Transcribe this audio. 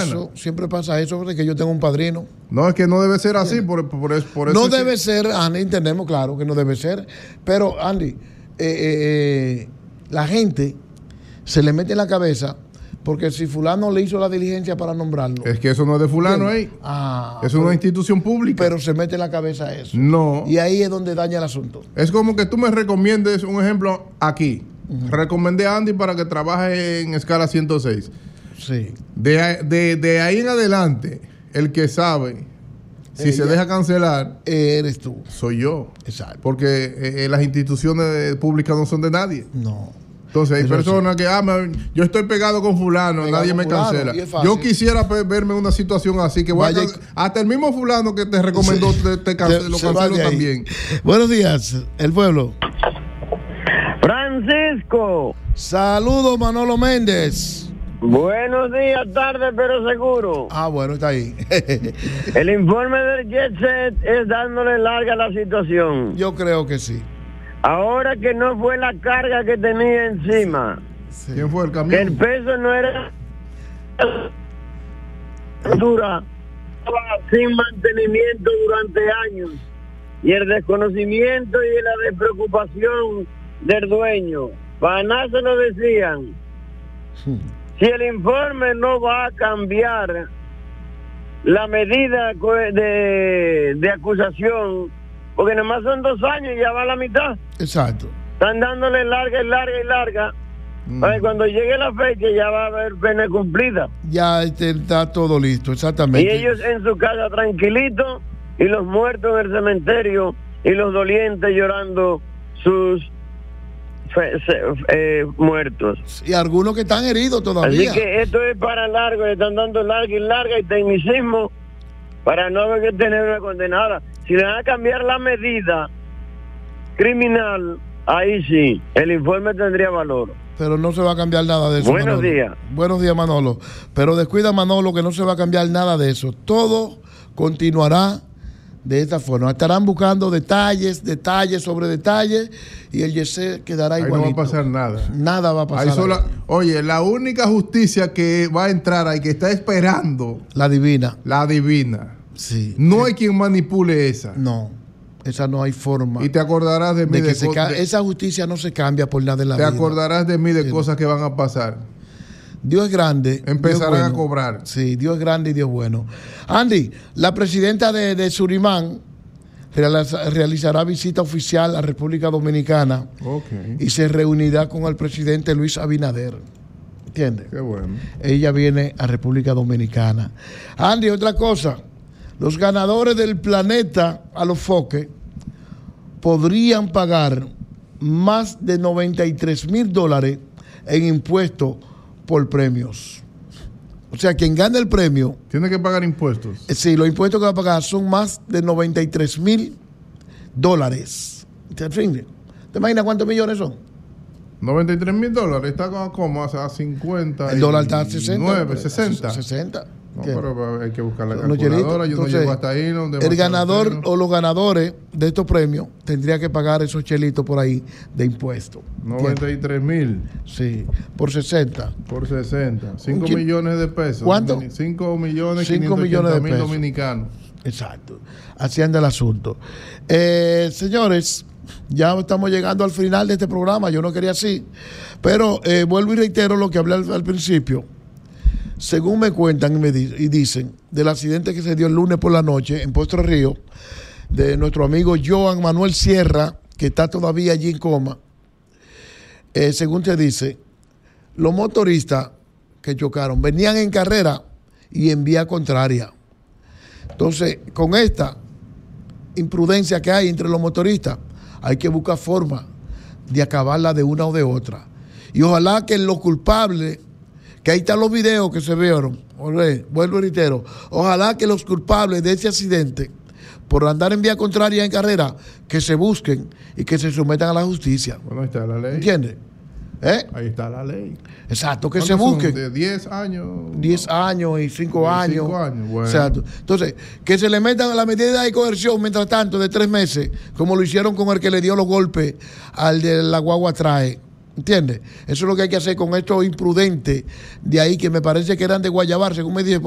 eso, siempre pasa eso, de que yo tengo un padrino. No, es que no debe ser así, por eso. No debe ser, Andy, entendemos, claro que no debe ser, pero Andy, la gente se le mete en la cabeza, porque si fulano le hizo la diligencia para nombrarlo. Es que eso no es de fulano ahí. Es una institución pública. Pero se mete en la cabeza eso. No. Y ahí es donde daña el asunto. Es como que tú me recomiendes, un ejemplo, aquí. Recomendé a Andy para que trabaje en escala 106. Sí. De ahí en adelante, el que sabe si se deja cancelar eres tú. Soy yo. Exacto. Porque las instituciones públicas no son de nadie. No. Entonces hay personas que yo estoy pegado con fulano, nadie me cancela. Yo quisiera verme en una situación así, que hasta el mismo fulano que te recomendó lo cancelo también. Buenos días, el pueblo. Francisco. Saludos, Manolo Méndez. Buenos días, tarde pero seguro. Bueno, está ahí. El informe del Jet Set es dándole larga a la situación. Yo creo que sí. Ahora que no fue la carga que tenía encima. Sí. ¿Quién fue el camión? Que el peso no era dura, sin mantenimiento durante años. Y el desconocimiento y la despreocupación del dueño. Para nada se lo decían. Si el informe no va a cambiar la medida de acusación, porque nada más son 2 años y ya va a la mitad. Exacto. Están dándole larga y larga y larga. Para que cuando llegue la fecha ya va a haber pena cumplida. Ya está todo listo, exactamente. Y ellos en su casa tranquilitos y los muertos en el cementerio y los dolientes llorando sus muertos. Y algunos que están heridos todavía. Así que esto es para largo, le están dando larga y larga y tecnicismo para no haber que tener una condenada. Si le van a cambiar la medida criminal, ahí sí, el informe tendría valor. Pero no se va a cambiar nada de eso. Buenos Manolo. días. Buenos días, Manolo. Pero descuida, Manolo, que no se va a cambiar nada de eso. Todo continuará de esta forma. Estarán buscando detalles sobre detalles y el YC quedará igualito. Ahí no va a pasar nada. Nada va a pasar. Oye, la única justicia que va a entrar ahí, que está esperando. La divina. La divina. Sí. No hay quien manipule esa. No. Esa no hay forma. Y te acordarás de mí. Esa justicia no se cambia por nada de la vida. Te acordarás de mí de cosas que van a pasar. Dios es grande. Empezarán a cobrar. Sí, Dios es grande y Dios bueno. Andy, la presidenta de Surimán realizará visita oficial a República Dominicana y se reunirá con el presidente Luis Abinader. ¿Entiendes? Qué bueno. Ella viene a República Dominicana. Andy, otra cosa. Los ganadores del planeta a los foques podrían pagar más de $93,000 en impuestos por premios. O sea, quien gana el premio tiene que pagar impuestos. Sí, los impuestos que va a pagar son más de $93,000. ¿Te imaginas cuántos millones son? $93,000. Está como a 50. El dólar está a 60. 60. No, pero hay que buscar la calculadora. Yo Entonces, no llego hasta ahí. El ganador o los ganadores de estos premios tendría que pagar esos chelitos por ahí de impuestos. 93,000. Sí, por 60. Por 60. 5 millones de pesos. ¿Cuánto? 5 millones 5 millones de pesos. Dominicanos. Exacto. Así anda el asunto. Señores, ya estamos llegando al final de este programa. Yo no quería así. Pero vuelvo y reitero lo que hablé al principio. Según me cuentan y dicen del accidente que se dio el lunes por la noche en Puerto Río, de nuestro amigo Joan Manuel Sierra, que está todavía allí en coma, según te dice, los motoristas que chocaron venían en carrera y en vía contraria. Entonces, con esta imprudencia que hay entre los motoristas, hay que buscar forma de acabarla de una o de otra. Y ojalá que los culpables, que ahí están los videos que se vieron, vuelvo y reitero, ojalá que los culpables de ese accidente, por andar en vía contraria en carrera, que se busquen y que se sometan a la justicia. Bueno, ahí está la ley. ¿Entiendes? Ahí está la ley. Exacto, que se busquen. De 10 años. 10 años y 5 años. 5 años, bueno. Exacto. Entonces, que se le metan a la medida de coerción, mientras tanto, de 3 meses, como lo hicieron con el que le dio los golpes al de la guagua trae. ¿Entiendes? Eso es lo que hay que hacer con estos imprudentes de ahí, que me parece que eran de Guayabar, según me dice.